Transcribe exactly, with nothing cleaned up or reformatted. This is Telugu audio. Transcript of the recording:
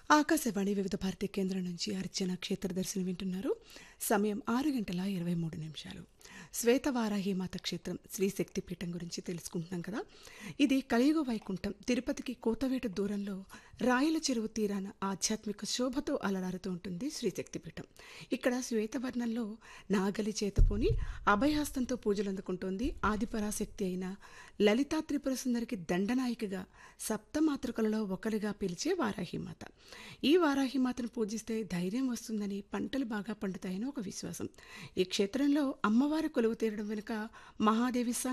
ఆకాశవాణి వివిధ భారతి కేంద్రం నుంచి అర్చన క్షేత్ర దర్శనం వింటున్నారు. సమయం ఆరు గంటల ఇరవై మూడు నిమిషాలు. శ్వేతవారాహి మాత క్షేత్రం శ్రీ శక్తిపీఠం గురించి తెలుసుకుంటున్నాం కదా. ఇది కలియుగ వైకుంఠం తిరుపతికి కోతవేట దూరంలో రాయల చెరువు తీరాన ఆధ్యాత్మిక శోభతో అలరారుతూ ఉంటుంది శ్రీ శక్తిపీఠం. ఇక్కడ శ్వేతవర్ణంలో నాగలి చేతపోని అభయహస్తంతో పూజలు అందుకుంటోంది ఆదిపరాశక్తి అయిన లలితా త్రిపుర సుందరికి దండనాయికగా సప్తమాతృకలలో ఒకరిగా పిలిచే వారాహిమాత. ఈ వారాహిమాతను పూజిస్తే ధైర్యం వస్తుందని, పంటలు బాగా పండుతాయని ఒక విశ్వాసం. ఈ క్షేత్రంలో అమ్మవారి కొలువు తీరడం వెనుక మహాదేవి